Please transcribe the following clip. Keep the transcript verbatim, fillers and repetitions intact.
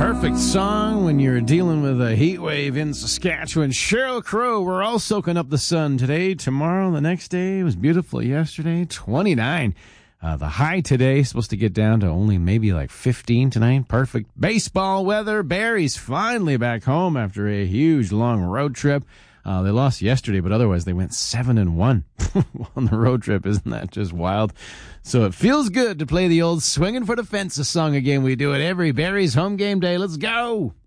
Perfect song when you're dealing with a heat wave in Saskatchewan. Sheryl Crow, we're all soaking up the sun today, tomorrow, the next day. It was beautiful yesterday, twenty-nine. Uh, the high today supposed to get down to only maybe like fifteen tonight. Perfect baseball weather. Barry's finally back home after a huge long road trip. Uh, they lost yesterday, but otherwise they went seven and one on the road trip. Isn't that just wild? So it feels good to play the old swinging for the fences song again. We do it every Barry's home game day. Let's go.